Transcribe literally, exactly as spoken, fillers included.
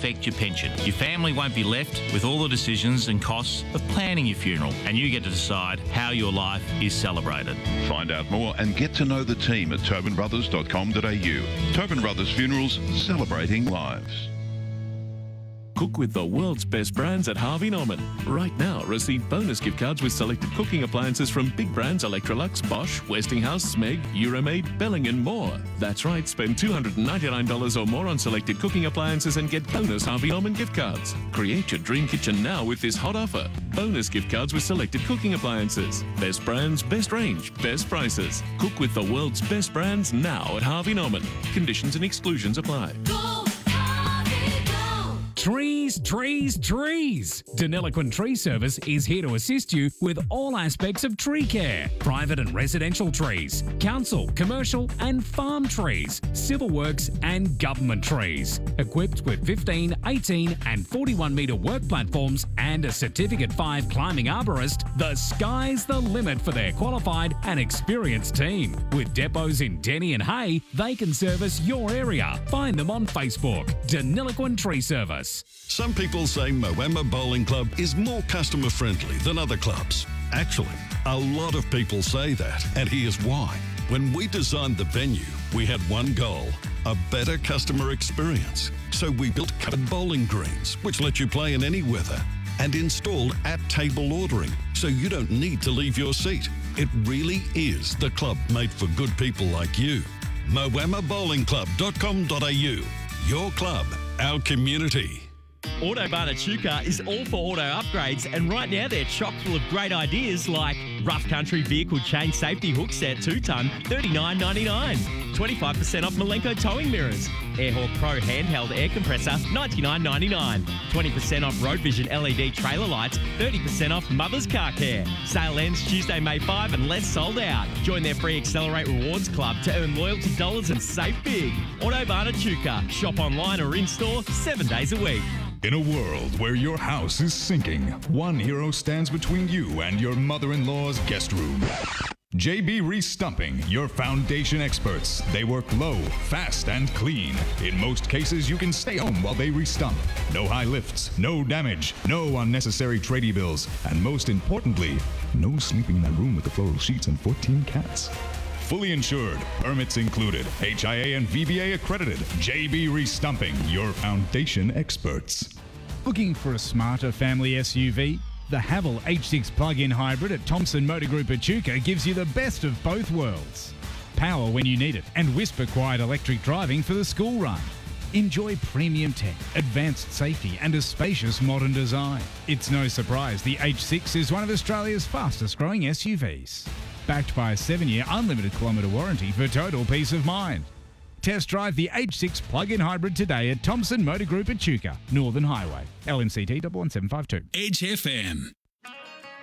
affect your pension. Your family won't be left with all the decisions and costs of planning your funeral, and you get to decide how your life is celebrated. Find out more and get to know the team at tobin brothers dot com dot a u. Tobin Brothers Funerals, celebrating lives. Cook with the world's best brands at Harvey Norman. Right now, receive bonus gift cards with selected cooking appliances from big brands Electrolux, Bosch, Westinghouse, Smeg, Euromaid, Belling and more. That's right, spend two hundred ninety-nine dollars or more on selected cooking appliances and get bonus Harvey Norman gift cards. Create your dream kitchen now with this hot offer. Bonus gift cards with selected cooking appliances. Best brands, best range, best prices. Cook with the world's best brands now at Harvey Norman. Conditions and exclusions apply. Go, Harvey, go. Trees, trees, trees! Deniliquin Tree Service is here to assist you with all aspects of tree care. Private and residential trees, council, commercial and farm trees, civil works and government trees. Equipped with fifteen, eighteen and forty-one metre work platforms and a Certificate five climbing arborist, the sky's the limit for their qualified and experienced team. With depots in Denny and Hay, they can service your area. Find them on Facebook. Deniliquin Tree Service. Some people say Moama Bowling Club is more customer friendly than other clubs. Actually, a lot of people say that, and here's why. When we designed the venue, we had one goal: a better customer experience. So we built covered bowling greens, which let you play in any weather, and installed at-table ordering, so you don't need to leave your seat. It really is the club made for good people like you. moama bowling club dot com dot a u. Your club, our community. Autobarn Echuca is all for auto upgrades, and right now they're chock full of great ideas like Rough Country Vehicle Chain Safety Hook Set two ton, thirty-nine ninety-nine. twenty-five percent off Malenko Towing Mirrors. Airhawk Pro Handheld Air Compressor, ninety-nine ninety-nine. twenty percent off Road Vision L E D Trailer Lights, thirty percent off Mother's Car Care. Sale ends Tuesday, May fifth and less sold out. Join their free Accelerate Rewards Club to earn loyalty dollars and save big. Autobarn Echuca. Shop online or in store seven days a week. In a world where your house is sinking, one hero stands between you and your mother-in-law's guest room. J B Restumping, your foundation experts. They work low, fast, and clean. In most cases, you can stay home while they restump. No high lifts, no damage, no unnecessary tradie bills, and most importantly, no sleeping in that room with the floral sheets and fourteen cats. Fully insured, permits included, H I A and V B A accredited. J B Restumping, your foundation experts. Looking for a smarter family S U V? The Haval H six plug-in hybrid at Thompson Motor Group Echuca gives you the best of both worlds. Power when you need it, and whisper-quiet electric driving for the school run. Enjoy premium tech, advanced safety and a spacious modern design. It's no surprise the H six is one of Australia's fastest growing S U Vs. Backed by a seven-year unlimited kilometre warranty for total peace of mind. Test drive the H six plug-in hybrid today at Thompson Motor Group Echuca, Northern Highway. L M C T one one seven five two. Edge F M.